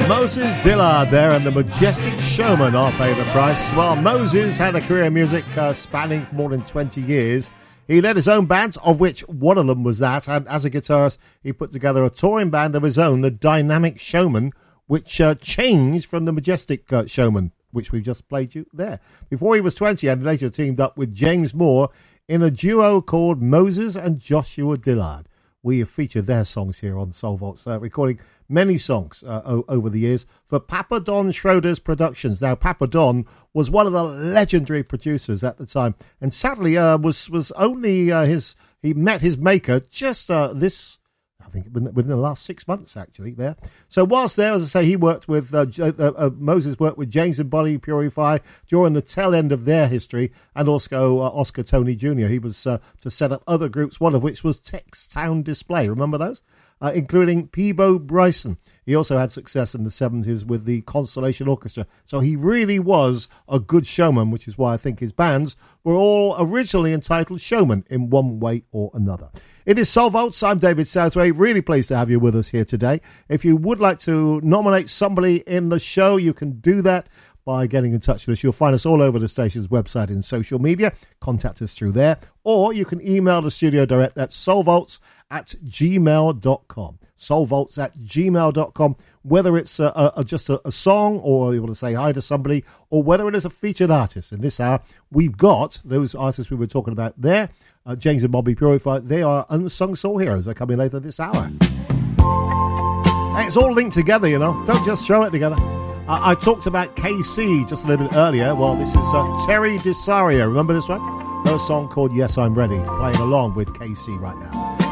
Moses Dillard there and the Majestic Showman are paying the price. Well, Moses had a career in music spanning for more than 20 years. He led his own bands, of which one of them was that, and as a guitarist, he put together a touring band of his own, the Dynamic Showman, which changed from the Majestic Showman, which we just played you there. Before he was 20, and later teamed up with James Moore in a duo called Moses and Joshua Dillard. We have featured their songs here on Soul Vaults, recording many songs over the years for Papa Don Schroeder's Productions. Now, Papa Don was one of the legendary producers at the time, and sadly was only he met his maker just I think within the last 6 months, actually, there. So whilst there, as I say, he worked with, Moses worked with James and Bonnie Purify during the tail end of their history, and also Oscar Tony Jr. He was to set up other groups, one of which was Textown Display. Remember those? Including Peabo Bryson. He also had success in the 70s with the Constellation Orchestra. So he really was a good showman, which is why I think his bands were all originally entitled Showman in one way or another. It is Soul Vaults. I'm David Southway. Really pleased to have you with us here today. If you would like to nominate somebody in the show, you can do that by getting in touch with us. You'll find us all over the station's website and social media. Contact us through there. Or you can email the studio direct at soulvaults@gmail.com. soulvaults@gmail.com. Whether it's just a song, or you want to say hi to somebody, or whether it is a featured artist. In this hour, we've got those artists we were talking about there. James and Bobby Purify. They are unsung soul heroes. They're coming later this hour. Hey, it's all linked together, you know. Don't just throw it together. I talked about KC just a little bit earlier. Well, this is Terry DeSario. Remember this one? Another song called Yes, I'm Ready. Playing along with KC right now.